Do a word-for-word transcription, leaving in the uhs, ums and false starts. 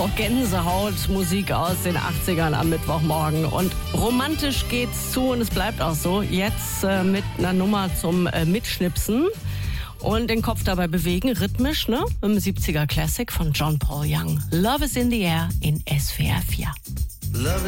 auch Gänsehautmusik aus den achtzigern am Mittwochmorgen. Und romantisch geht's zu und es bleibt auch so. Jetzt äh, mit einer Nummer zum äh, Mitschnipsen und den Kopf dabei bewegen, rhythmisch, ne? Im siebziger Classic von John Paul Young. Love is in the air in S W R vier.